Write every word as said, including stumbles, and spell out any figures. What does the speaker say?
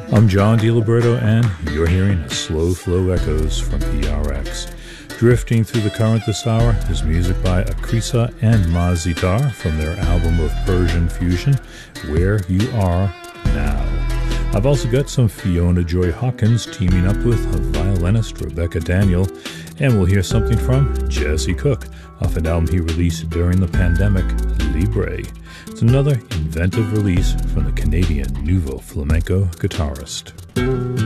I'm John DiLiberto, and you're hearing a Slow Flow Echoes from P R X. Drifting through the current this hour is music by Akrisa and Mazitar from their album of Persian fusion, Where You Are Now. I've also got some Fiona Joy Hawkins teaming up with violinist Rebecca Daniel, and we'll hear something from Jesse Cook off an album he released during the pandemic, Libre. It's another inventive release from the Canadian Nouveau Flamenco guitarist.